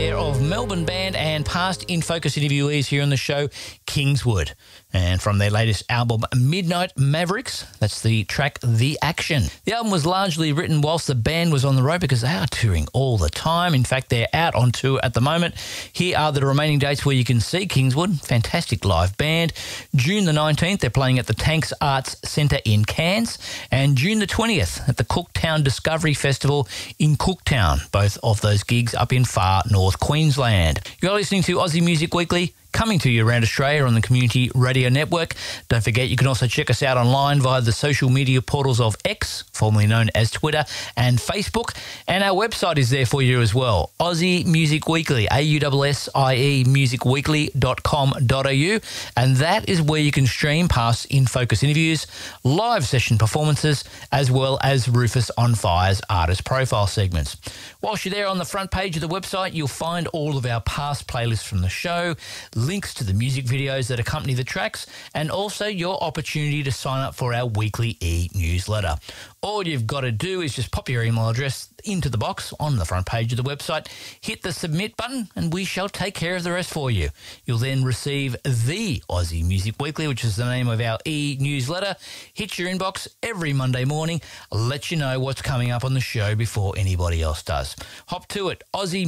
Of Melbourne band and past In Focus interviewees here on the show, Kingswood. And from their latest album, Midnight Mavericks, that's the track The Action. The album was largely written whilst the band was on the road because they are touring all the time. In fact, they're out on tour at the moment. Here are the remaining dates where you can see Kingswood. Fantastic live band. June the 19th, they're playing at the Tanks Arts Centre in Cairns. And June the 20th at the Cooktown Discovery Festival in Cooktown. Both of those gigs up in far north Queensland. You're listening to Aussie Music Weekly, coming to you around Australia on the Community Radio Network. Don't forget, you can also check us out online via the social media portals of X, formerly known as Twitter, and Facebook. And our website is there for you as well, Aussie Music Weekly, AUSSIE musicweekly.com.au. And that is where you can stream past In Focus interviews, live session performances, as well as Rufus on Fire's artist profile segments. Whilst you're there on the front page of the website, you'll find all of our past playlists from the show, links to the music videos that accompany the tracks, and also your opportunity to sign up for our weekly e-newsletter. All you've got to do is just pop your email address into the box on the front page of the website, hit the submit button, and we shall take care of the rest for you. You'll then receive the Aussie Music Weekly, which is the name of our e-newsletter, hit your inbox every Monday morning, let you know what's coming up on the show before anybody else does. Hop to it,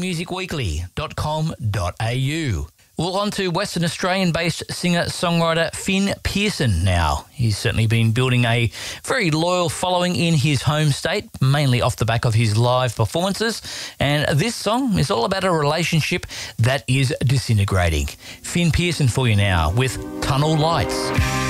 aussiemusicweekly.com.au. Well, on to Western Australian-based singer-songwriter Finn Pearson now. He's certainly been building a very loyal following in his home state, mainly off the back of his live performances. And this song is all about a relationship that is disintegrating. Finn Pearson for you now with Tunnel Lights.